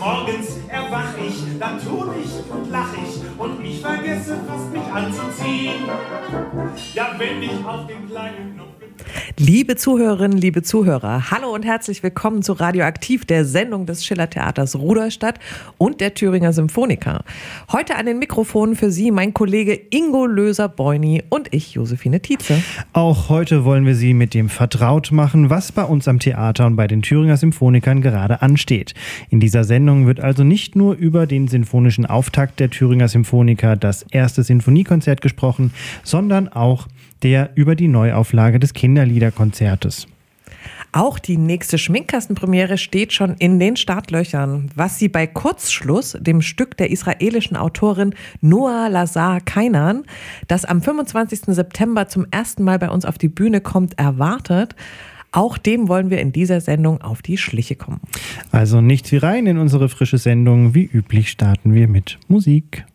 Morgens erwach ich, dann tun ich und lach ich und ich vergesse fast mich anzuziehen. Ja, wenn ich auf den kleinen Knopf... Liebe Zuhörerinnen, liebe Zuhörer, hallo und herzlich willkommen zu Radioaktiv, der Sendung des Schillertheaters Rudolstadt und der Thüringer Symphoniker. Heute an den Mikrofonen für Sie mein Kollege Ingo Löser-Beuni und ich, Josephine Tietze. Auch heute wollen wir Sie mit dem vertraut machen, was bei uns am Theater und bei den Thüringer Symphonikern gerade ansteht. In dieser Sendung wird also nicht nur über den sinfonischen Auftakt der Thüringer Symphoniker, das erste Sinfoniekonzert gesprochen, sondern auch über die Neuauflage des Kinderliederkonzertes. Auch die nächste Schminkkastenpremiere steht schon in den Startlöchern. Was Sie bei Kurzschluss, dem Stück der israelischen Autorin Noa Lazar Kainan, das am 25. September zum ersten Mal bei uns auf die Bühne kommt, erwartet, auch dem wollen wir in dieser Sendung auf die Schliche kommen. Also nichts wie rein in unsere frische Sendung. Wie üblich starten wir mit Musik.